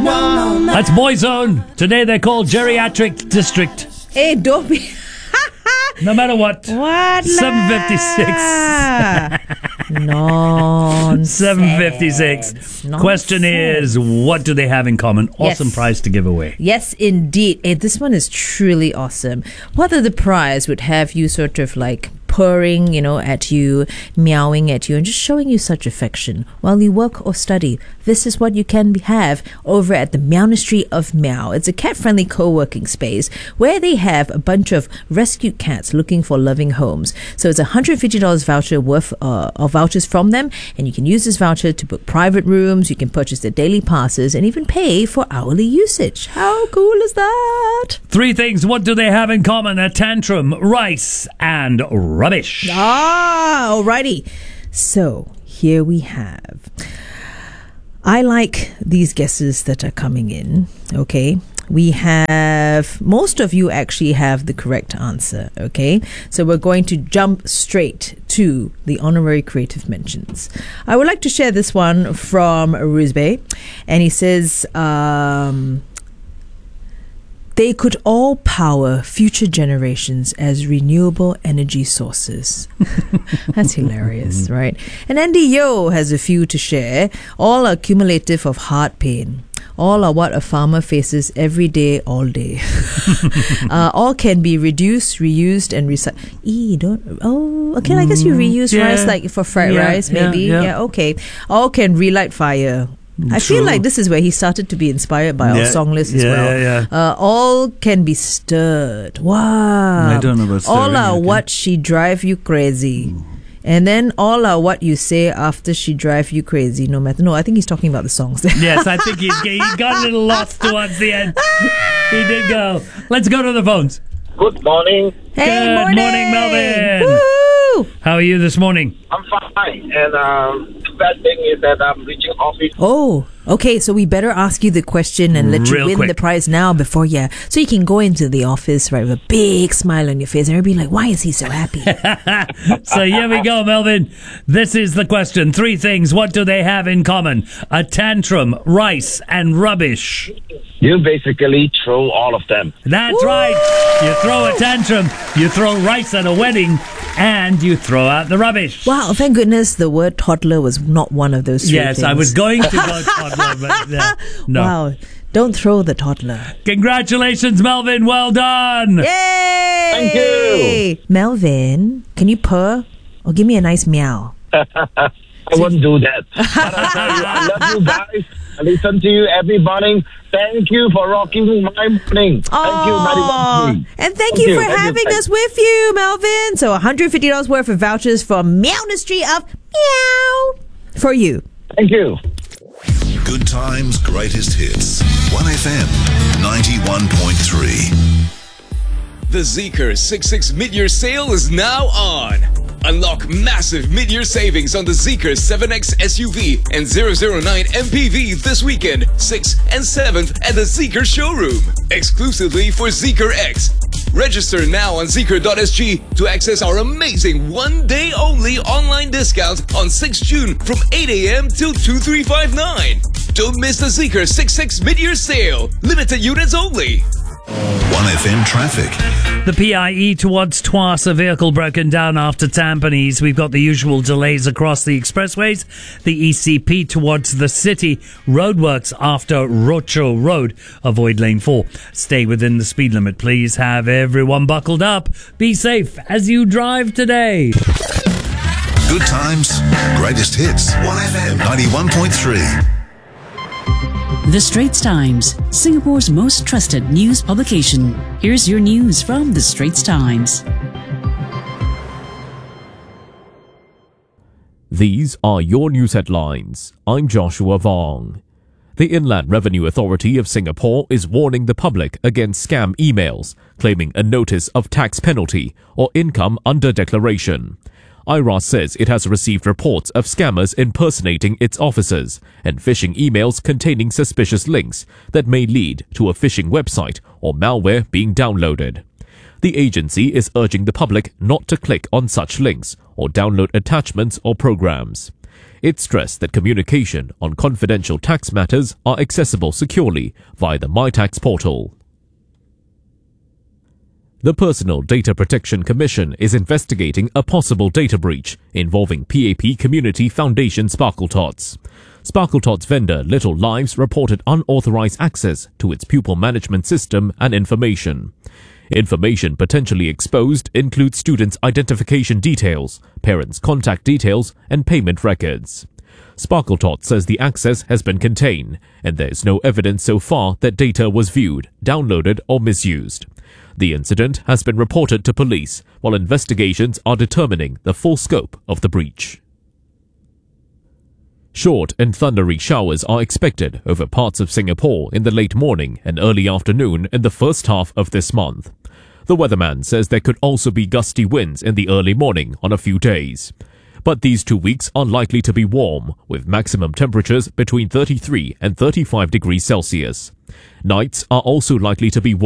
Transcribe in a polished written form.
That's Boyzone. Today they're called Geriatric District. Hey, don't be... No matter what. What? 7:56. Nonsense. 7:56. Question is, what do they have in common? Awesome prize to give away. Yes, indeed. Hey, this one is truly awesome. What other prize would have you sort of like purring, at you, meowing at you, and just showing you such affection while you work or study? This is what you can have over at the Meowistry of Meow. It's a cat-friendly co-working space where they have a bunch of rescued cats looking for loving homes. So it's $150 voucher worth of vouchers from them, and you can use this voucher to book private rooms, you can purchase their daily passes, and even pay for hourly usage. How cool is that? 3 things. What do they have in common? A tantrum, rice, and rubbish. Alrighty. So here we have. I like these guesses that are coming in. Okay. We have, most of you actually have the correct answer. Okay. So we're going to jump straight to the honorary creative mentions. I would like to share this one from Ruzbe. And he says, they could all power future generations as renewable energy sources. That's hilarious, right? And Andy Yo has a few to share. All are cumulative of heart pain. All are what a farmer faces every day, all day. All can be reduced, reused, and recycled. Okay, I guess you reuse rice like for fried rice, maybe. Yeah, okay. All can relight fire. I feel like this is where he started to be inspired by our song list as well. All can be stirred. Wow. I don't know about stirring. All are what she drive you crazy. And then all are what you say after she drive you crazy. No, I think he's talking about the songs. Yes, I think he got a little lost towards the end. He did go. Let's go to the phones. Good morning. Hey, Good morning, Melvin. Woo! How are you this morning? I'm fine. And bad thing is that I'm reaching office. Oh, okay. So we better ask you the question and let you Real win quick. the prize now before so you can go into the office, right, with a big smile on your face and everybody like, why is he so happy? So here we go, Melvin. This is the question. 3 things. What do they have in common? A tantrum, rice, and rubbish. You basically throw all of them. That's right. You throw a tantrum, you throw rice at a wedding, and you throw out the rubbish. Wow, thank goodness the word toddler was not one of those 3 Yes, things. I was going to go toddler, but no. Wow, don't throw the toddler. Congratulations, Melvin. Well done. Yay! Thank you. Melvin, can you purr or give me a nice meow? I wouldn't do that. But I tell you, I love you guys. I listen to you every morning. Thank you for rocking my morning. Thank you, 91.3. And thank you for having us with you, Melvin. So $150 worth of vouchers from Meowistry of Meow for you. Thank you. Good times, greatest hits. 1FM 91.3. The Zeekr 66 mid-year sale is now on. Unlock massive mid-year savings on the Zeekr 7X SUV and 009 MPV this weekend, 6th and 7th at the Zeekr showroom, exclusively for Zeekr X. Register now on Zeekr.sg to access our amazing one-day-only online discount on 6 June from 8 a.m. till 2359. Don't miss the Zeekr 66 mid-year sale. Limited units only. 1FM traffic. The PIE towards Tuas, a vehicle broken down after Tampines. We've got the usual delays across the expressways. The ECP towards the city. Roadworks after Rocho Road. Avoid lane 4. Stay within the speed limit, please. Have everyone buckled up. Be safe as you drive today. Good times, greatest hits. 1FM 91.3. The Straits Times, Singapore's most trusted news publication. Here's your news from The Straits Times. These are your news headlines. I'm Joshua Vong. The Inland Revenue Authority of Singapore is warning the public against scam emails, claiming a notice of tax penalty or income under declaration. IRAS says it has received reports of scammers impersonating its officers and phishing emails containing suspicious links that may lead to a phishing website or malware being downloaded. The agency is urging the public not to click on such links or download attachments or programs. It stressed that communication on confidential tax matters are accessible securely via the MyTax portal. The Personal Data Protection Commission is investigating a possible data breach involving PAP Community Foundation Sparkletots. Sparkletots vendor Little Lives reported unauthorized access to its pupil management system and information. Information potentially exposed includes students' identification details, parents' contact details, and payment records. Sparkletots says the access has been contained, and there is no evidence so far that data was viewed, downloaded, or misused. The incident has been reported to police, while investigations are determining the full scope of the breach. Short and thundery showers are expected over parts of Singapore in the late morning and early afternoon in the first half of this month. The weatherman says there could also be gusty winds in the early morning on a few days. But these 2 weeks are likely to be warm, with maximum temperatures between 33 and 35 degrees Celsius. Nights are also likely to be warm.